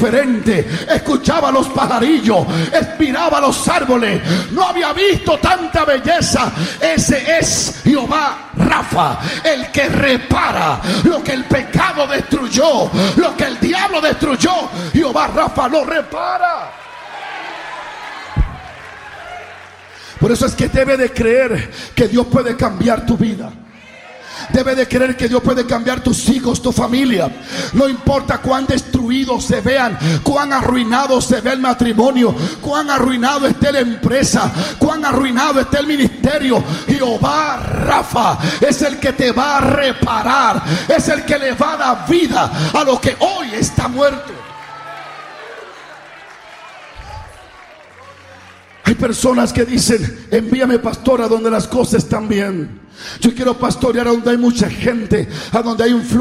escuchaba los pajarillos, miraba los árboles, no había visto tanta belleza. Ese es Jehová Rafa, el que repara lo que el pecado destruyó, lo que el diablo destruyó. Jehová Rafa lo repara. Por eso es que debe de creer que Dios puede cambiar tu vida. Debe de creer que Dios puede cambiar tus hijos, tu familia. No importa cuán destruidos se vean, cuán arruinado se ve el matrimonio, cuán arruinado esté la empresa, cuán arruinado esté el ministerio. Jehová Rafa es el que te va a reparar, es el que le va a dar vida a lo que hoy está muerto. Hay personas que dicen: envíame, pastor, a donde las cosas están bien. Yo quiero pastorear a donde hay mucha gente, a donde hay un flujo.